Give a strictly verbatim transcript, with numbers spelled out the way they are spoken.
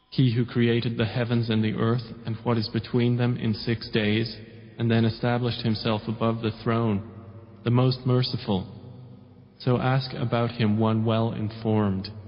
He who created the heavens and the earth and what is between them in six days, and then established himself above the throne, the most merciful. So ask about him one well informed.